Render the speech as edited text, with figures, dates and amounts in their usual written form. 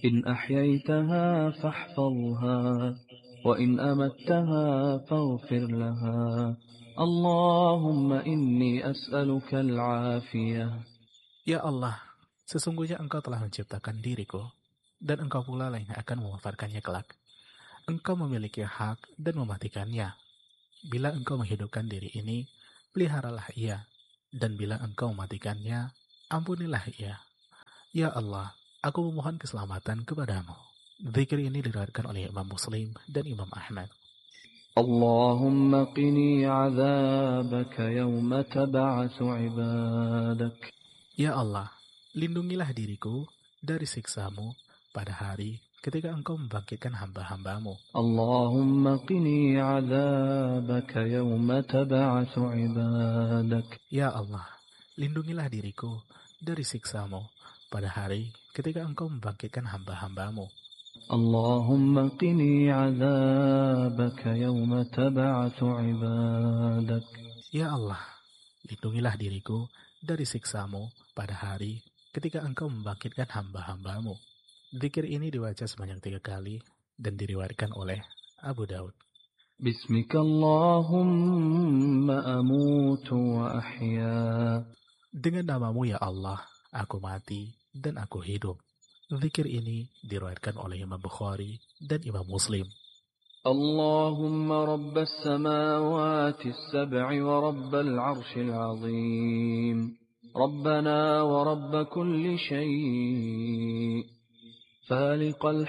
إن أحييتها فاحفظها وإن أمتها فاغفر لها اللهم إني أسألك العافية. Ya Allah, sesungguhnya Engkau telah menciptakan diriku, dan Engkau pula lah yang akan mewafatkannya kelak. Engkau memiliki hak dan mematikannya. Bila Engkau menghidupkan diri ini, peliharalah ia, dan bila Engkau mematikannya, ampunilah ia. Ya Allah, aku memohon keselamatan kepadamu. Zikir ini diriwayatkan oleh Imam Muslim dan Imam Ahmad. اللهم قني عذابك يوم تبعث عبادك. Ya Allah, lindungilah diriku dari siksamu pada hari ketika Engkau membangkitkan hamba-hambamu. اللهم قني عذابك يوم تبعث عبادك. Ya Allah, lindungilah diriku dari siksamu pada hari ketika Engkau membangkitkan hamba-hambamu. اللهم قني عذابك يوم تبعث عبادك. Ya Allah, lindungilah diriku dari siksamu pada hari ketika Engkau membangkitkan hamba-hambamu. Zikir ini dibaca sebanyak 3 kali dan diriwayatkan oleh Abu Daud. بسمك اللهم أموت وأحيا. Dengan namamu ya Allah, aku mati dan aku hidup. Zikir ini diriwayatkan oleh Imam Bukhari dan Imam Muslim. اللهم رب السماوات السبع ورب العرش العظيم ربنا ورب كل شيء فالق